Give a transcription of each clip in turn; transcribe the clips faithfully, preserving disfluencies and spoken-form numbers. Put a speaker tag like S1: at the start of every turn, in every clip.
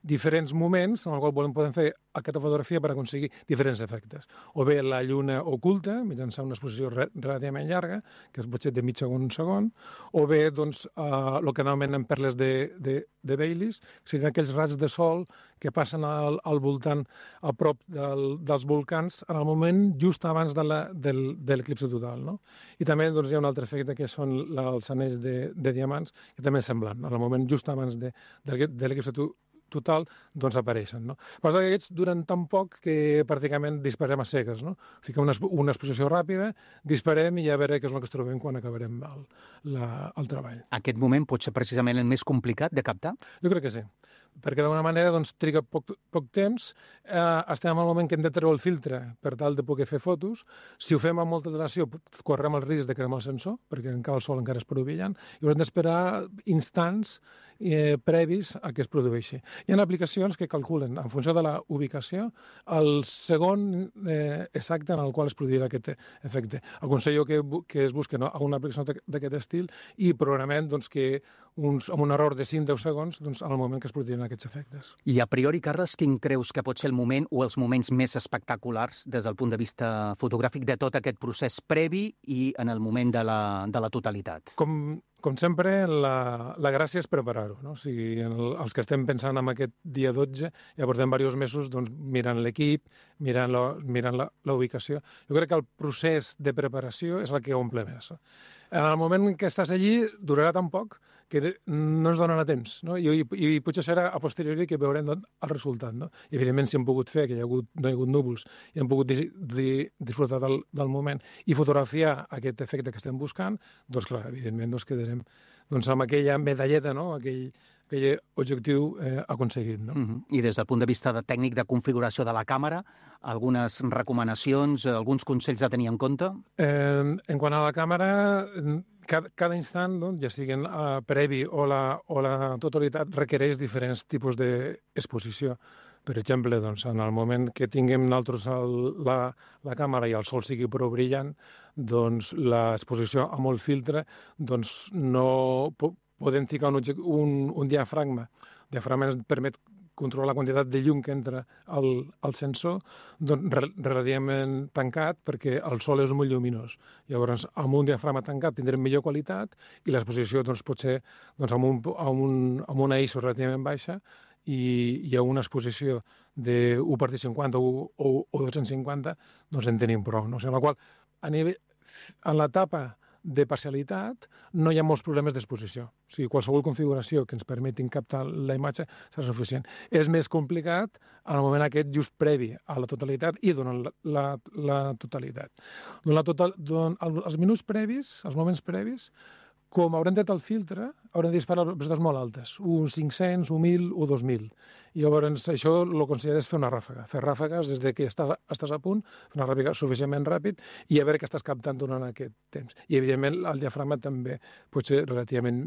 S1: diferents moments en els quals volem, podem fer aquesta fotografia per aconseguir diferents efectes. O bé la lluna oculta, mitjançant una exposició re relativament llarga, que és potser de mig segon a un segon, o bé doncs, eh, el que anomenen perles de, de, de Baileys, que serien aquells raigs de sol que passen al, al voltant, a prop del, dels volcans, en el moment just abans de l'eclipsi total. No? I també doncs, hi ha un altre efecte que són la, els anells de, de diamants, que també és semblant. En el moment just abans de, de, de l'eclipsi total, doncs apareixen. No? Passa que aquests duren tan poc que pràcticament disparem a cegues. No? Fiquem una, una exposició ràpida, disparem i ja veurem què és el que es trobem quan acabarem el, la, el treball.
S2: Aquest moment pot ser precisament el més complicat de captar?
S1: Jo crec que sí, perquè d'alguna manera doncs, triga poc, poc temps, eh, estem al moment que hem de treure el filtre per tal de poder fer fotos. Si ho fem amb molta dilació, correm el risc de cremar el sensor, perquè encara el sol encara es provillant, i haurem d'esperar instants eh, previs a que es produeixi. Hi ha aplicacions que calculen, en funció de la ubicació, el segon eh, exacte en el qual es produirà aquest efecte. Aconsello que, que es busquen no, una aplicació d'aquest estil i programem doncs, que uns, amb un error de cinc a deu segons doncs, al moment que es produiran aquests efectes.
S2: I a priori, Carles, quin creus que pot ser el moment o els moments més espectaculars des del punt de vista fotogràfic de tot aquest procés previ i en el moment de la, de la totalitat?
S1: Com... Com sempre, la, la gràcia és preparar-ho. No? O sigui, el, els que estem pensant en aquest dia dotze, ja portem diversos mesos doncs, mirant l'equip, mirant, la, mirant la, la ubicació. Jo crec que el procés de preparació és el que omple més. En el moment que estàs allí, durarà tan poc que no ens donarà temps. No? I, i, i potser serà a posteriori que veurem doncs, el resultat. No? I, evidentment, si hem pogut fer, que hi ha hagut, no hi ha hagut núvols, i hem pogut di, di, disfrutar del, del moment i fotografiar aquest efecte que estem buscant, doncs, clar, evidentment, doncs, quedarem doncs, amb aquella medalleta, no? aquell, aquell objectiu eh, aconseguit. No?
S2: Uh-huh. I des del punt de vista de tècnic de configuració de la càmera, algunes recomanacions, alguns consells a tenir en compte?
S1: Eh, en quant a la càmera, cada, cada instant, doncs, ja siguin uh, previ o la, o la totalitat, requereix diferents tipus d'exposició. Per exemple, doncs, en el moment que tinguem nosaltres el, la, la càmera i el sol sigui prou brillant, doncs l'exposició amb el filtre doncs, no po podem ficar un, un, un diafragma. El diafragma ens permet controlar la quantitat de llum que entra al, al sensor, doncs, relativament tancat, perquè el sol és molt lluminós. Llavors, amb un diafragma tancat tindrem millor qualitat i l'exposició doncs, pot ser doncs, amb, un, amb, un, amb una I S O relativament baixa i hi ha una exposició de u per cinquanta o, o, o dos-cents cinquanta, doncs en tenim prou. No? O sigui, en la qual, a nivell, en l'etapa de parcialitat no hi ha molts problemes d'exposició. O sigui, qualsevol configuració que ens permetin captar la imatge serà suficient. És més complicat en el moment aquest just previ a la totalitat i durant la, la, la totalitat. Durant, la total, durant els minuts previs, els moments previs, com haurem tret el filtre, haurem de disparar velocitats molt altes, uns cinc-cents, un mil o dos mil. I llavors això el consideres fer una ràfaga, fer ràfagues des de que estàs, estàs a punt, fer una ràfaga suficientment ràpid i a veure què estàs captant durant aquest temps. I, evidentment, el diafragma també pot ser relativament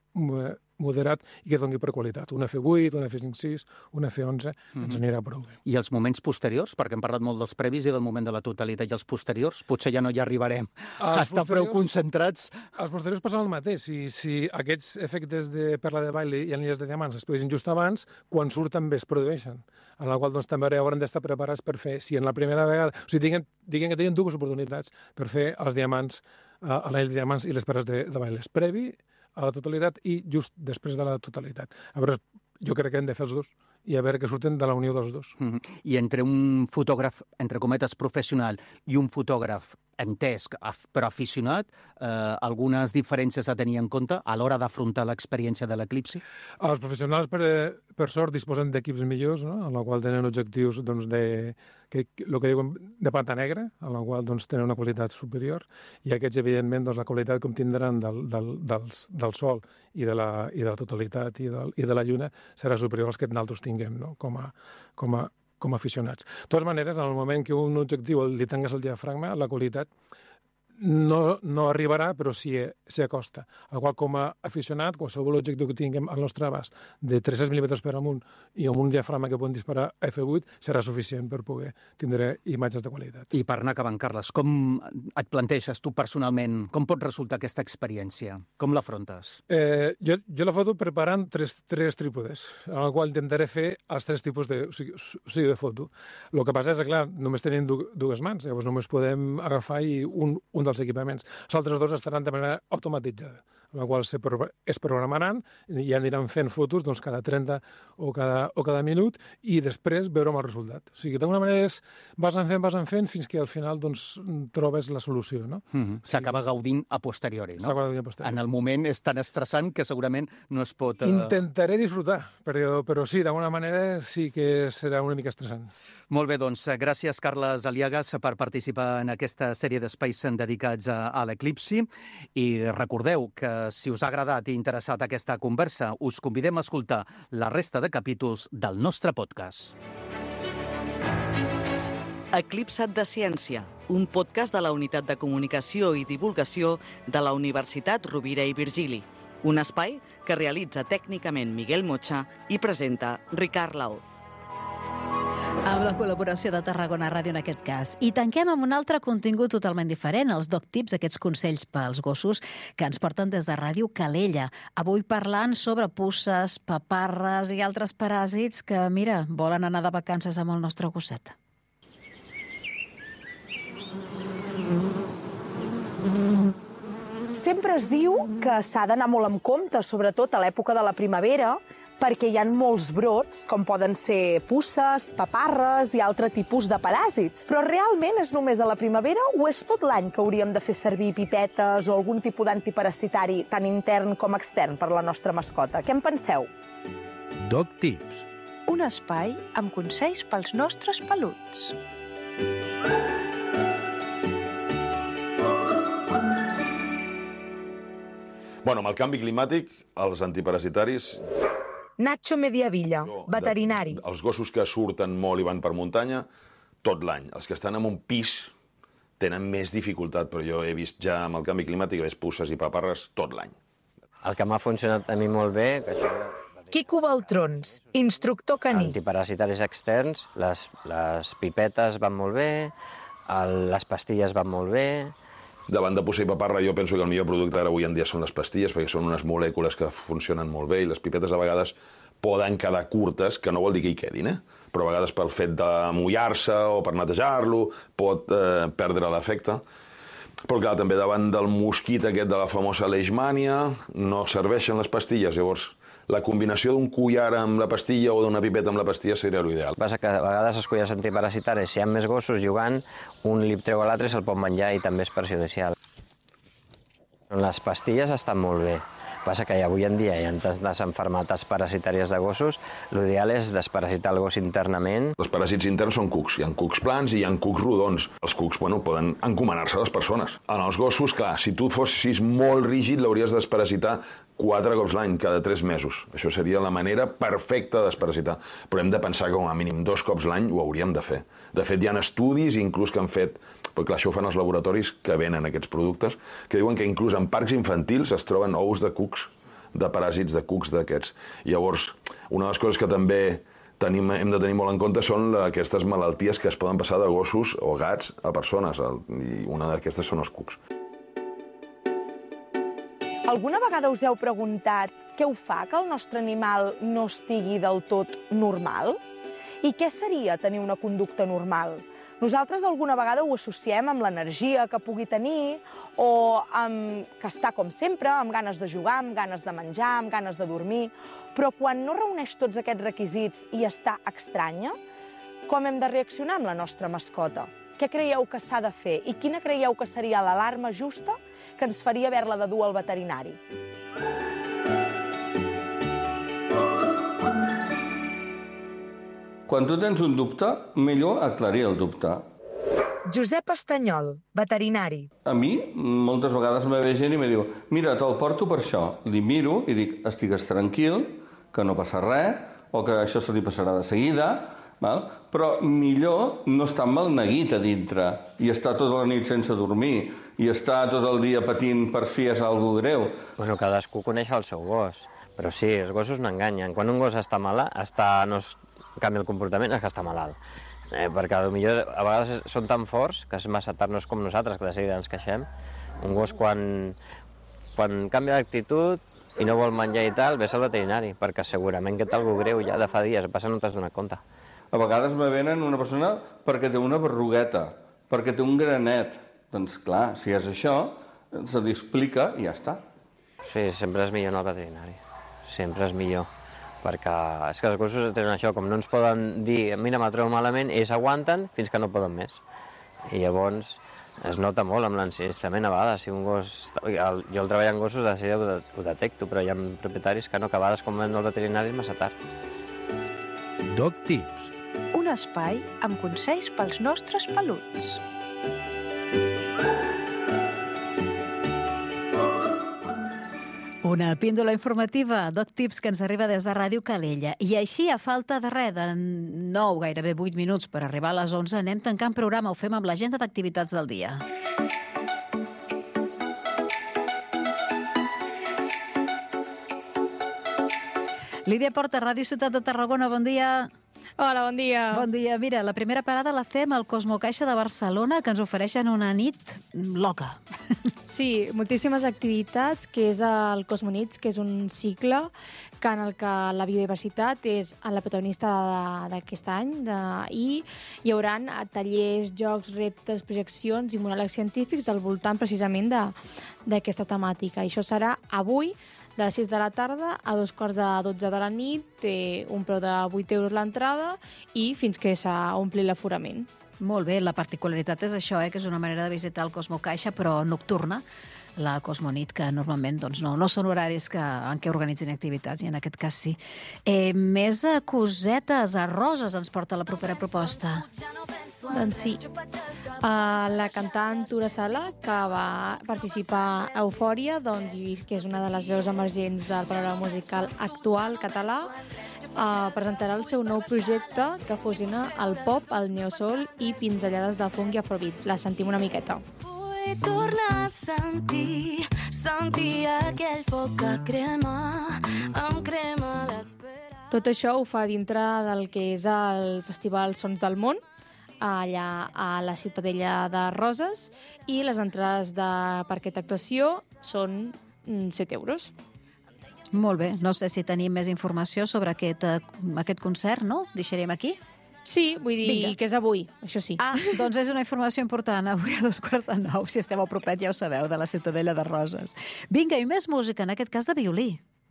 S1: moderat i que doni per qualitat. Un F vuit, un F cinc sis, un F onze, mm-hmm. ens anirà prou bé.
S2: I els moments posteriors? Perquè hem parlat molt dels previs i del moment de la totalitat, i els posteriors? Potser ja no hi arribarem a estar prou concentrats.
S1: Els posteriors passen el mateix. Si, si aquests efectes de perla de Bailey i anelles de diamants es produeixen just abans, quan surt també es produeixen. En la qual doncs, també haurem d'estar preparats per fer, si en la primera vegada... O sigui, diguem, diguem que tenim dues oportunitats per fer els diamants, eh, l'anell de diamants i les perles de, de Bailey. Previ a la totalitat i just després de la totalitat. A veure, jo crec que hem de fer els dos i a veure què surten de la unió dels dos.
S2: Mm-hmm. I entre un fotògraf, entre cometes, professional i un fotògraf entès però aficionat, eh, algunes diferències a tenir en compte a l'hora d'afrontar l'experiència de l'eclipsi?
S1: Els professionals, per, per sort, disposen d'equips millors, no? en la qual tenen objectius doncs, de, que, el que diuen de panta negra, en la qual doncs, tenen una qualitat superior, i aquests, evidentment, doncs, la qualitat que obtindran del, del, dels, del sol i de, la, i de la totalitat i, del, i de la lluna serà superior als que nosaltres tinguem, no? com a, com a com a aficionats. De totes maneres, en el moment que un objectiu li tangues el diafragma, la qualitat no, no arribarà, però sí s'hi acosta. El qual, com a aficionat, qualsevol objectiu que tinguem al nostre abast de tres-cents mil·límetres per amunt i amb un diafragma que podem disparar a efa vuit serà suficient per poder tindre imatges de qualitat.
S2: I per anar acabant, Carles, com et planteges tu personalment, com pot resultar aquesta experiència? Com l'afrontes?
S1: Eh, jo, jo la foto preparant tres, tres trípodes, en el qual intentaré fer els tres tipus de, o sigui, o sigui, de foto. El que passa és que, clar, només tenim dues mans, llavors només podem agafar i un, un dels equipaments. Els altres dos estaran de manera automatitzada, en la qual es programaran i aniran fent fotos doncs, cada trenta o cada, o cada minut i després veurem el resultat. O sigui, d'alguna manera és vas en fent, vas en fent, fins que al final doncs, trobes la solució. No?
S2: Mm-hmm. S'acaba gaudint a posteriori, no?
S1: S'acaba gaudint a posteriori.
S2: En el moment és tan estressant que segurament no es pot... Uh...
S1: Intentaré disfrutar, però, però sí, d'alguna manera sí que serà una mica estressant.
S2: Molt bé, doncs, gràcies, Carles Aliagas, per participar en aquesta sèrie d'espais dedicats a, a l'eclipsi. I recordeu que si us ha agradat i interessat aquesta conversa, us convidem a escoltar la resta de capítols del nostre podcast.
S3: Eclipsat de Ciència, un podcast de la Unitat de Comunicació i Divulgació de la Universitat Rovira i Virgili. Un espai que realitza tècnicament Miguel Mocha i presenta Ricard Laoz.
S4: Amb la col·laboració de Tarragona Ràdio en aquest cas. I tanquem amb un altre contingut totalment diferent, els Dog Tips, aquests consells pels gossos que ens porten des de Ràdio Calella. Avui parlant sobre puces, paparres i altres paràsits que, mira, volen anar de vacances amb el nostre gosset.
S5: Sempre es diu que s'ha d'anar molt amb compte, sobretot a l'època de la primavera, perquè hi ha molts brots, com poden ser puces, paparres i altre tipus de paràsits. Però realment és només a la primavera o és tot l'any que hauríem de fer servir pipetes o algun tipus d'antiparasitari tant intern com extern per la nostra mascota? Què en penseu?
S6: Dog Tips.
S7: Un espai amb consells pels nostres peluts.
S8: Bueno, amb el canvi climàtic, els antiparasitaris...
S5: Nacho Mediavilla, veterinari.
S8: De, els gossos que surten molt i van per muntanya, tot l'any. Els que estan en un pis tenen més dificultat, però jo he vist ja amb el canvi climàtic, he vist puces i paparres tot l'any.
S9: El que m'ha funcionat a mi molt bé... Que això...
S5: Quico Baltrons, instructor caní.
S9: Antiparasitaris externs, les, les pipetes van molt bé, el, les pastilles van molt bé...
S8: Davant de puça i paparra jo penso que el millor producte ara avui en dia són les pastilles, perquè són unes molècules que funcionen molt bé i les pipetes a vegades poden quedar curtes, que no vol dir que hi quedin, eh? Però a vegades pel fet de mullar-se o per netejar-lo pot eh, perdre l'efecte. Però clar, també davant del mosquit aquest de la famosa leishmània no serveixen les pastilles, llavors la combinació d'un collar amb la pastilla o d'una pipeta amb la pastilla seria l'ideal.
S9: Passa que a vegades els collars antiparasitaris, si hi ha més gossos jugant, un li treu a l'altre i se'l pot menjar i també és perjudicial. Les pastilles estan molt bé. Passa que avui en dia hi ha tantes malalties parasitàries de gossos, l'ideal és desparasitar el gos internament.
S8: Els paràsits interns són cucs. Hi ha cucs plans i hi ha cucs rodons. Els cucs, bueno, poden encomanar-se a les persones. En els gossos, clar, si tu fossis molt rígid, l'hauries de desparasitar quatre cops l'any, cada tres mesos. Això seria la manera perfecta de desparasitar. Però hem de pensar que com a mínim dos cops l'any ho hauríem de fer. De fet, hi ha estudis, inclús que han fet, perquè clar, això ho fan els laboratoris que venen aquests productes, que diuen que inclús en parcs infantils es troben ous de cucs, de paràsits de cucs d'aquests. Llavors, una de les coses que també tenim, hem de tenir molt en compte són la, aquestes malalties que es poden passar de gossos o gats a persones, i una d'aquestes són els cucs.
S5: Alguna vegada us heu preguntat què ho fa que el nostre animal no estigui del tot normal? I què seria tenir una conducta normal? Nosaltres alguna vegada ho associem amb l'energia que pugui tenir o amb que està com sempre, amb ganes de jugar, amb ganes de menjar, amb ganes de dormir. Però quan no reuneix tots aquests requisits i està estranya, com hem de reaccionar amb la nostra mascota? Què creieu que s'ha de fer? I quina creieu que seria l'alarma justa que ens faria haver-la de dur al veterinari?
S10: Quan tu tens un dubte, millor aclarir el dubte.
S5: Josep Estanyol, veterinari.
S10: A mi, moltes vegades me ve gent i me diu mira, te'l porto per això. Li miro i dic, estigues tranquil, que no passa res, o que això se li passarà de seguida, val? Però millor no estar malneguit a dintre i estar tota la nit sense dormir i estar tot el dia patint per si és algo greu.
S9: Bueno, cadascú coneix el seu gos, però sí, els gossos no enganyen. Quan un gos està malalt, està, no es canvia el comportament, és que està malalt. Eh, perquè potser a vegades són tan forts que és massa tard, no és com nosaltres, que de seguida ens queixem. Un gos, quan, quan canvia d'actitud i no vol menjar i tal, ves al veterinari, perquè segurament que té alguna greu ja de fa dies, passa no t'has donat compte.
S10: A vegades me venen una persona perquè té una berrugueta, perquè té un granet. Doncs clar, si és això, se li explica i ja està.
S9: Sí, sempre és millor anar al veterinari. Sempre és millor. Perquè és que els gossos tenen això, com no ens poden dir mira, me trobo malament, ells aguanten fins que no poden més. I llavors es nota molt amb l'ensinistrament a vegades. Si un gos... Jo el treball amb gossos de seguida ho detecto, però hi ha propietaris que no, que a vegades quan van al veterinari és massa tard.
S6: Dog Tips.
S7: Un espai amb consells pels nostres peluts.
S4: Una píndola informativa, Dog Tips, que ens arriba des de Ràdio Calella. I així, a falta de res, de nou, gairebé vuit minuts per arribar a les onze, anem tancant programa. Ho fem amb l'agenda d'activitats del dia. Lídia Porta, Ràdio Ciutat de Tarragona, bon dia.
S11: Hola, bon dia.
S4: Bon dia. Mira, la primera parada la fem al Cosmo Caixa de Barcelona, que ens ofereixen una nit loca.
S11: Sí, moltíssimes activitats, que és el Cosmonits, que és un cicle que en el que la biodiversitat és la protagonista d'aquest any, de, i hi haurà tallers, jocs, reptes, projeccions i monòlegs científics al voltant precisament d'aquesta temàtica. I això serà avui, de les sis de la tarda a dos quarts de dotze de la nit, té un preu de vuit euros l'entrada i fins que s'ha omplit l'aforament.
S4: Molt bé, la particularitat és això, eh, que és una manera de visitar el Cosmo Caixa, però nocturna, la Cosmonit, que normalment doncs, no, no són horaris que, en què organitzin activitats, i en aquest cas sí. Eh, més a cosetes, a Roses ens porta la propera proposta.
S11: Doncs sí. Uh, la cantant Tura Sala, que va participar a Eufòria, doncs, i que és una de les veus emergents del panorama musical actual català, uh, presentarà el seu nou projecte que fusiona el pop, el neosoul i pinzellades de funk i afrobeat. La sentim una miqueta.
S12: Vull tornar a sentir, sentir aquell foc que crema, em crema l'espera.
S11: Tot això ho fa dintre del que és el Festival Sons del Món, allà a la Ciutadella de Roses, i les entrades de, per aquesta actuació són set euros.
S4: Molt bé. No sé si tenim més informació sobre aquest, aquest concert, no? Deixarem aquí?
S11: Sí, vull dir Vinga. Que és avui, això sí.
S4: Ah, doncs és una informació important. Avui a dos quarts de nou, si esteu a propet, ja ho sabeu, de la Ciutadella de Roses. Vinga, i més música, en aquest cas de violí.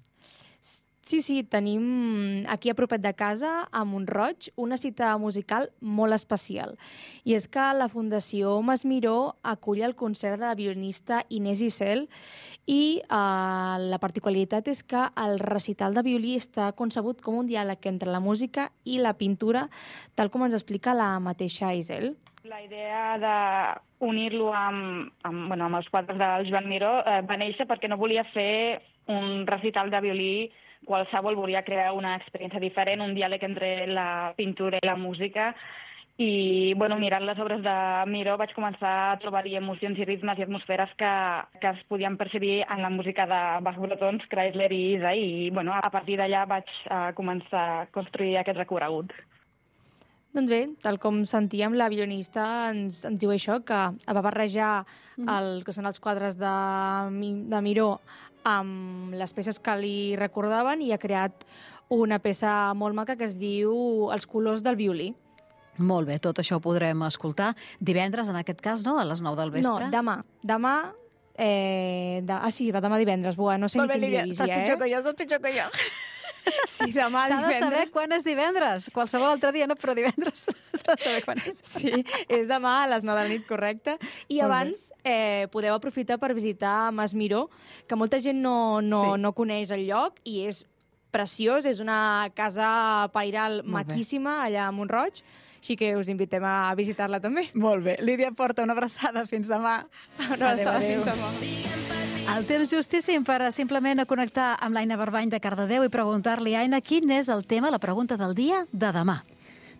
S11: Sí, sí, tenim aquí a propet de casa, a Mont-roig, una cita musical molt especial. I és que la Fundació Masmiró acull el concert de la violinista Inés Isel i eh, la particularitat és que el recital de violí està concebut com un diàleg entre la música i la pintura, tal com ens explica la mateixa Isel.
S13: La idea d'unir-lo amb, amb, bueno, amb els quadres del Joan Miró eh, va néixer perquè no volia fer un recital de violí qualsevol, volia crear una experiència diferent, un diàleg entre la pintura i la música. I, bueno, mirant les obres de Miró vaig començar a trobar-hi emocions i ritmes i atmosferes que, que es podien percibir en la música de Bach Bretons, Kreisler i Isa, i, bueno, a partir d'allà vaig uh, començar a construir aquest recorregut.
S11: Doncs bé, tal com sentíem, la violinista ens, ens diu això, que va barrejar el que són els quadres de, de Miró amb les peces que li recordaven i ha creat una peça molt maca que es diu Els colors del violí.
S4: Molt bé, tot això ho podrem escoltar divendres, en aquest cas, no? A les nou del vespre.
S11: No, demà. Demà... Eh, de... Ah, sí, va demà divendres. Buah, no sé ni quin dia
S4: Saps pitjor que jo, saps pitjor que jo.
S11: Sí, demà
S4: S'ha
S11: divendres.
S4: de saber quan és divendres. Qualsevol altre dia, no, però divendres s'ha de saber quan és.
S11: Sí, és demà a les nou de la nit, correcte. I abans eh, podeu aprofitar per visitar Mas Miró, que molta gent no, no, sí. no coneix el lloc, i és preciós, és una casa pairal maquíssima allà a Mont-roig, així que us invitem a visitar-la també.
S4: Molt bé. Lídia Porta, una abraçada. Fins demà.
S11: Una abraçada. Adéu, adéu. Fins demà.
S4: El temps justíssim per a simplement a connectar amb l'Aina Barbany de Cardedeu i preguntar-li, Aina, quin és el tema, la pregunta del dia de demà?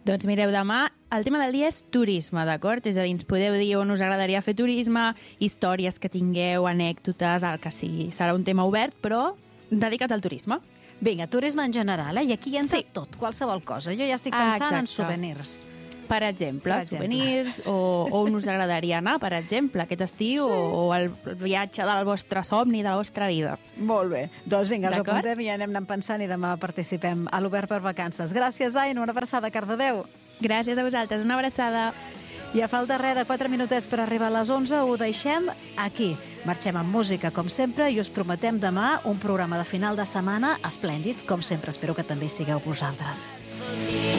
S14: Doncs mireu, demà el tema del dia és turisme, d'acord? És a dir, ens podeu dir on us agradaria fer turisme, històries que tingueu, anècdotes, el que sigui. Serà un tema obert, però dedicat al turisme.
S4: Vinga, turisme en general, eh? I aquí hi entra
S14: Sí.
S4: tot, qualsevol cosa. Jo ja estic pensant
S14: Ah,
S4: en
S14: exacte.
S4: souvenirs.
S14: Per exemple,
S4: Per exemple.
S14: souvenirs, o o on us agradaria anar, per exemple, aquest estiu, sí. o, o el viatge del vostre somni, de la vostra vida.
S4: Molt bé. Doncs vinga, ens
S14: D'acord?
S4: apuntem i ja anem anant pensant i demà participem a l'Obert per Vacances. Gràcies, Aina. Una abraçada, Cardedeu.
S14: Gràcies a vosaltres. Una abraçada.
S4: I a falta res de quatre minutets per arribar a les onze, ho deixem aquí. Marxem amb música, com sempre, i us prometem demà un programa de final de setmana esplèndid, com sempre. Espero que també hi sigueu vosaltres.